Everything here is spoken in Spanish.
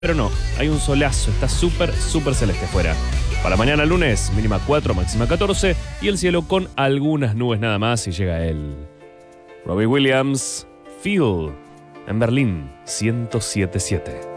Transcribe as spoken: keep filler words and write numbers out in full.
Pero no, hay un solazo, está súper, súper celeste afuera. Para mañana lunes, mínima cuatro, máxima catorce, y el cielo con algunas nubes nada más y llega él. Robbie Williams, Feel, en Berlín, ciento siete punto siete.